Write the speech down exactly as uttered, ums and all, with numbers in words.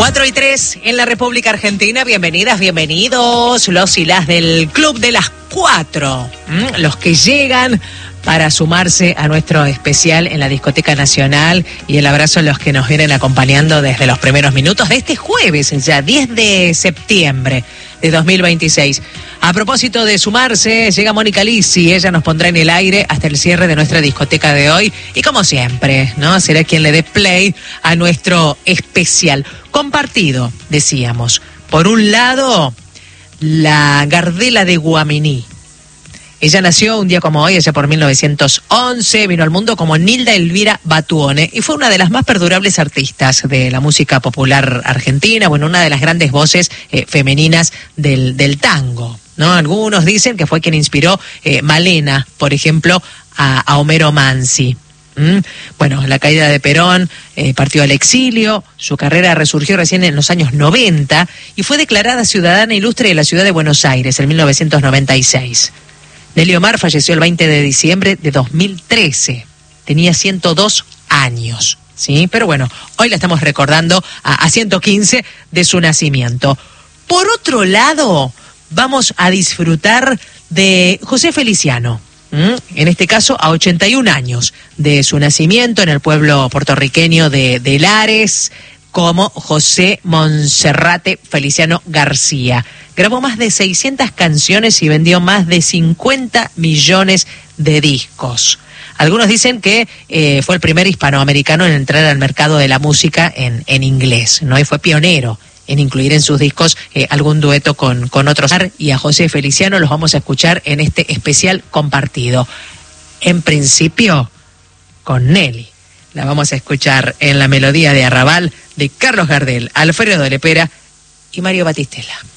cuatro y tres en la República Argentina. Bienvenidas, bienvenidos los y las del Club de las Cuatro. ¿Mm? Los que llegan para sumarse a nuestro especial en la Discoteca Nacional, y el abrazo a los que nos vienen acompañando desde los primeros minutos de este jueves, ya diez de septiembre de dos mil veintiséis. A propósito de sumarse, llega Mónica Lisi, ella nos pondrá en el aire hasta el cierre de nuestra discoteca de hoy, y como siempre, ¿no?, será quien le dé play a nuestro especial compartido, decíamos. Por un lado, la Gardela de Guaminí. Ella nació un día como hoy, allá por mil novecientos once, vino al mundo como Nilda Elvira Batuone y fue una de las más perdurables artistas de la música popular argentina, bueno, una de las grandes voces eh, femeninas del, del tango, ¿no? Algunos dicen que fue quien inspiró eh, Malena, por ejemplo, a, a Homero Mansi. ¿Mm? Bueno, la caída de Perón, eh, partió al exilio, su carrera resurgió recién en los años noventa y fue declarada ciudadana ilustre de la ciudad de Buenos Aires en mil novecientos noventa y seis. Nelly Omar falleció el veinte de diciembre de dos mil trece. Tenía ciento dos años, ¿sí? Pero bueno, hoy la estamos recordando a, a ciento quince de su nacimiento. Por otro lado, vamos a disfrutar de José Feliciano. ¿Mm? En este caso, a ochenta y un años de su nacimiento en el pueblo puertorriqueño de, de Lares, como José Monserrate Feliciano García. Grabó más de seiscientas canciones y vendió más de cincuenta millones de discos. Algunos dicen que eh, fue el primer hispanoamericano en entrar al mercado de la música en, en inglés, ¿no? Y fue pionero en incluir en sus discos eh, algún dueto con, con otros. Y a José Feliciano los vamos a escuchar en este especial compartido. En principio, con Nelly. La vamos a escuchar en la melodía de Arrabal de Carlos Gardel, Alfredo de Lepera y Mario Batistela.